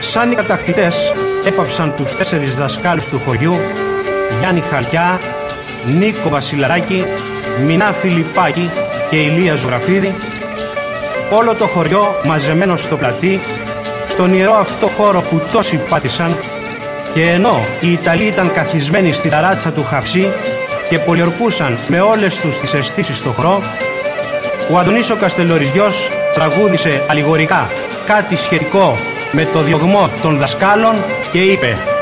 σαν οι κατακτητές έπαυσαν τους 4 δασκάλους του χωριού, Γιάννη Χαλκιά, Νίκο Βασιλαράκη, Μινά Φιλιππάκη και Ηλία Ζωγραφίδη, όλο το χωριό μαζεμένο στο πλατή, στον ιερό αυτό χώρο που τόσοι πάτησαν, και ενώ οι Ιταλοί ήταν καθισμένοι στη ταράτσα του Χαψί και πολιορκούσαν με όλες τους τις αισθήσεις στο χορό, ο Αντωνής ο Καστελοριζιός τραγούδισε αλληγορικά κάτι σχετικό με το διωγμό των δασκάλων και είπε: